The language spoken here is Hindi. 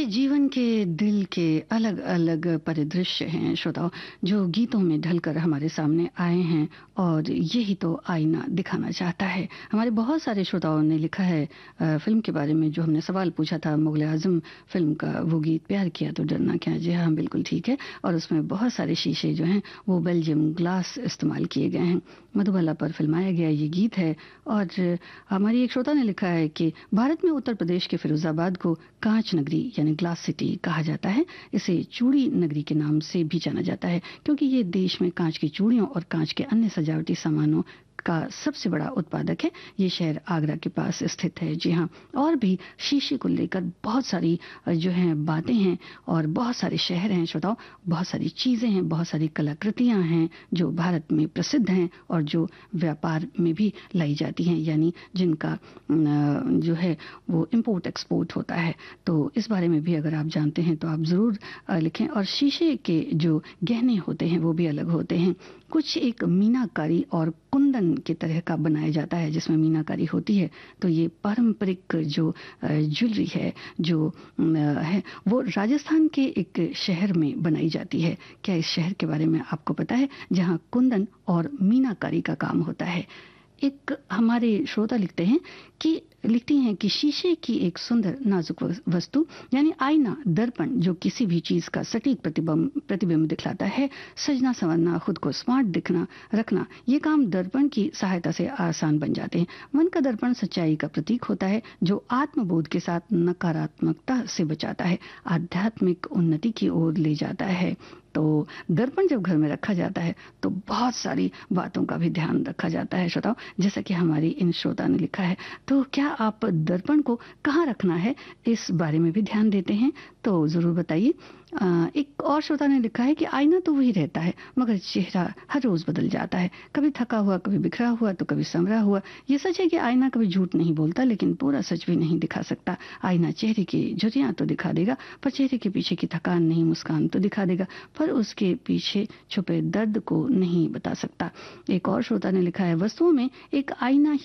देखिए, जीवन के दिल के अलग-अलग परिदृश्य हैं श्रोताओ, जो गीतों में ढलकर हमारे सामने आए हैं और यही तो आईना दिखाना चाहता है। हमारे बहुत सारे श्रोताओं ने लिखा है फ़िल्म के बारे में जो हमने सवाल पूछा था मुग़ल-ए-आज़म फ़िल्म का वो गीत प्यार किया तो डरना क्या? जी हाँ, बिल्कुल ठीक है और उसमें बहुत सारे शीशे जो हैं वो बेल्जियम ग्लास इस्तेमाल किए गए हैं। मधुबाला पर फ़िल्माया गया ये गीत है और हमारी एक श्रोता ने लिखा है कि भारत में उत्तर प्रदेश के फ़िरोज़ाबाद को कांच नगरी यानी ग्लास सिटी कहा जाता है। इसे चूड़ी नगरी के नाम से भी जाना जाता है क्योंकि ये देश में कांच की चूड़ियों और कांच के अन्य सजावटी सामानों का सबसे बड़ा उत्पादक है। ये शहर आगरा के पास स्थित है। जी हाँ, और भी शीशे को लेकर बहुत सारी जो हैं बातें हैं और बहुत सारे शहर हैं श्रोताओ, बहुत सारी चीज़ें हैं, बहुत सारी कलाकृतियाँ हैं जो भारत में प्रसिद्ध हैं और जो व्यापार में भी लाई जाती हैं, यानी जिनका जो है वो इम्पोर्ट एक्सपोर्ट होता है। तो इस बारे में भी अगर आप जानते हैं तो आप ज़रूर लिखें। और शीशे के जो गहने होते हैं वो भी अलग होते हैं। कुछ एक मीनाकारी और कुंदन की तरह का बनाया जाता है जिसमें मीनाकारी होती है। तो ये पारंपरिक जो ज्वेलरी है जो है वो राजस्थान के एक शहर में बनाई जाती है। क्या इस शहर के बारे में आपको पता है जहाँ कुंदन और मीनाकारी का काम होता है? एक हमारे श्रोता लिखती हैं कि शीशे की एक सुंदर नाजुक वस्तु यानी आईना दर्पण जो किसी भी चीज का सटीक प्रतिबिंब दिखलाता है। सजना संवरना, खुद को स्मार्ट दिखना रखना, ये काम दर्पण की सहायता से आसान बन जाते हैं। मन का दर्पण सच्चाई का प्रतीक होता है जो आत्मबोध के साथ नकारात्मकता से बचाता है, आध्यात्मिक उन्नति की ओर ले जाता है। तो दर्पण जब घर में रखा जाता है तो बहुत सारी बातों का भी ध्यान रखा जाता है श्रोताओ, जैसा कि हमारी इन श्रोता ने लिखा है। तो क्या आप दर्पण को कहाँ रखना है इस बारे में भी ध्यान देते हैं? तो जरूर बताइए। एक और श्रोता ने लिखा है कि आईना तो वही रहता है मगर चेहरा हर रोज बदल जाता है, कभी थका हुआ, कभी बिखरा हुआ, तो कभी संवरा हुआ। ये सच है कि आईना कभी झूठ नहीं बोलता लेकिन पूरा सच भी नहीं दिखा सकता। आईना चेहरे की झुर्रियां तो दिखा देगा पर चेहरे के पीछे की थकान नहीं, मुस्कान तो दिखा देगा पर उसके पीछे छुपे दर्द को नहीं बता सकता। एक और श्रोता ने लिखा है वस्तुओं में एक आईना